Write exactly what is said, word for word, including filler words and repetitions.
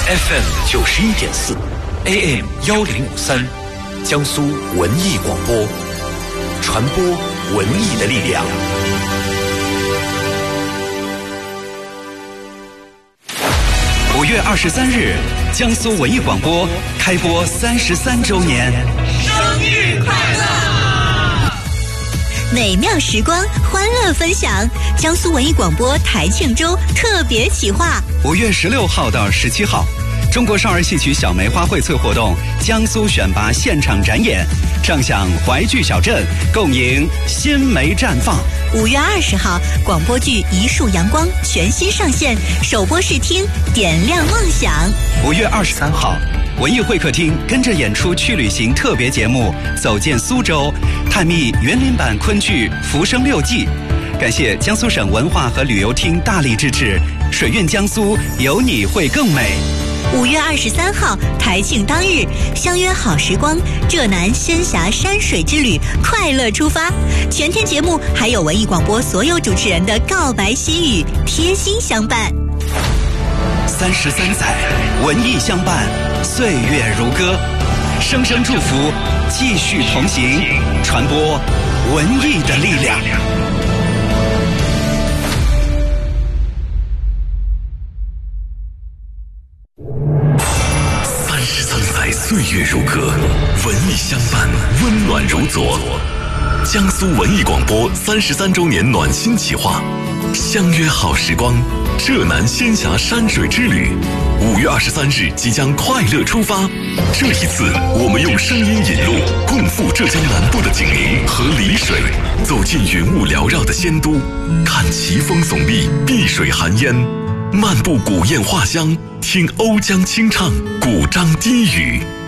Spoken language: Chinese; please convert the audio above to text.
F M 九十一点四 ，A M 幺零五三，江苏文艺广播，传播文艺的力量。五月二十三日，江苏文艺广播开播三十三周年， 生日快乐！ 美妙时光，欢乐分享。江苏文艺广播台庆周特别企划， 五月十六号到十七号，中国少儿戏曲小梅花荟萃活动江苏选拔现场展演，唱响淮剧小镇，共迎新梅绽放。 五月二十号，广播剧《一束阳光》全新上线，首播试听，点亮梦想。 五月二十三号，文艺会客厅跟着演出去旅行特别节目《走进苏州》，探秘园林版昆剧《浮生六记》。感谢江苏省文化和旅游厅大力支持，水韵江苏，有你会更美。 五月二十三号，台庆当日，相约好时光，浙南仙峡山水之旅，快乐出发。全天节目还有文艺广播所有主持人的告白喜语，贴心相伴。 三十三载，文艺相伴，岁月如歌，声声祝福，继续同行，传播文艺的力量。 岁月如歌，文艺相伴，温暖如昨。江苏文艺广播三十三周年暖心企划，相约好时光，浙南仙峡山水之旅。五月二十三日即将快乐出发。这一次，我们用声音引路，共赴浙江南部的景宁和丽水，走进云雾缭绕的仙都，看奇峰耸立，碧水含烟。漫步古砚画乡，听瓯江清唱，古箏低语。